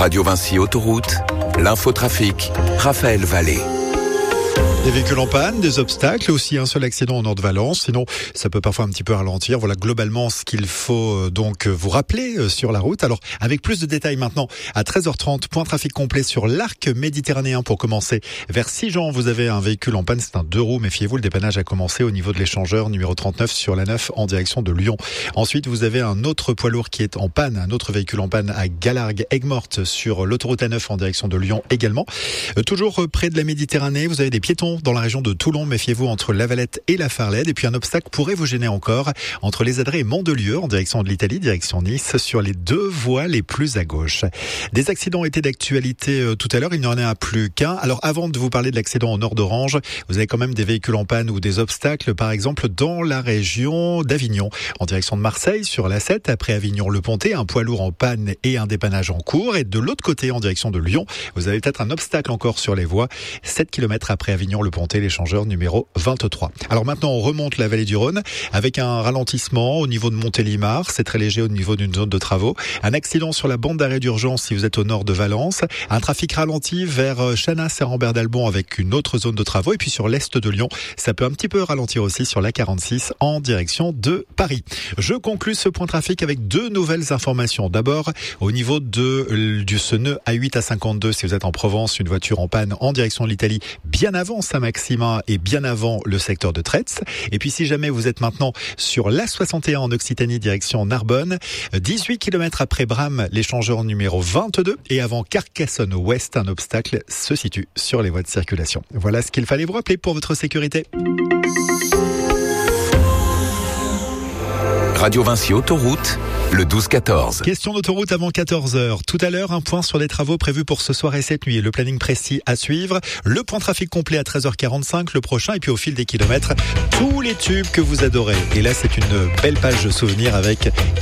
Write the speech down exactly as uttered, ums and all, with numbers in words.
Radio Vinci Autoroute, l'infotrafic, Raphaël Vallée. Des véhicules en panne, des obstacles, aussi un seul accident au nord de Valence. Sinon, ça peut parfois un petit peu ralentir. Voilà globalement ce qu'il faut donc vous rappeler sur la route. Alors, avec plus de détails maintenant, à treize heures trente, point trafic complet sur l'arc méditerranéen pour commencer. Vers Sigean, vous avez un véhicule en panne, c'est un deux roues. Méfiez-vous, le dépannage a commencé au niveau de l'échangeur numéro trente-neuf sur la neuf en direction de Lyon. Ensuite, vous avez un autre poids lourd qui est en panne, un autre véhicule en panne à Galargues, Aigues-Mortes sur l'autoroute A neuf en direction de Lyon également. Toujours près de la Méditerranée, vous avez des piétons dans la région de Toulon, méfiez-vous entre La Valette et la Farlède. Et puis un obstacle pourrait vous gêner encore entre les Adrets et Mandelieu en direction de l'Italie, direction Nice, sur les deux voies les plus à gauche. Des accidents étaient d'actualité euh, tout à l'heure, il n'y en a plus qu'un. Alors avant de vous parler de l'accident au nord d'Orange, vous avez quand même des véhicules en panne ou des obstacles, par exemple dans la région d'Avignon, en direction de Marseille, sur l'A sept, après Avignon-le-Pontet, un poids lourd en panne et un dépannage en cours. Et de l'autre côté, en direction de Lyon, vous avez peut-être un obstacle encore sur les voies, sept kilomètres après Avignon-le-Pontet, l'échangeur numéro vingt-trois. Alors maintenant, on remonte la vallée du Rhône avec un ralentissement au niveau de Montélimar. C'est très léger au niveau d'une zone de travaux. Un accident sur la bande d'arrêt d'urgence si vous êtes au nord de Valence. Un trafic ralenti vers Chanas et Rambert d'Albon avec une autre zone de travaux. Et puis sur l'est de Lyon, ça peut un petit peu ralentir aussi sur la quarante-six en direction de Paris. Je conclus ce point trafic avec deux nouvelles informations. D'abord, au niveau de, du ce nœud A huit à cinquante-deux, si vous êtes en Provence, une voiture en panne en direction de l'Italie, bien avant Saint-Maxime et bien avant le secteur de Tretz. Et puis si jamais vous êtes maintenant sur l'A soixante et un en Occitanie direction Narbonne, dix-huit kilomètres après Bram, l'échangeur numéro vingt-deux, et avant Carcassonne Ouest, un obstacle se situe sur les voies de circulation. Voilà ce qu'il fallait vous rappeler pour votre sécurité. Radio Vinci Autoroute, le douze quatorze. Question d'autoroute avant quatorze heures. Tout à l'heure, un point sur les travaux prévus pour ce soir et cette nuit. Le planning précis à suivre. Le point trafic complet à treize heures quarante-cinq, le prochain. Et puis au fil des kilomètres, tous les tubes que vous adorez. Et là, c'est une belle page de souvenirs avec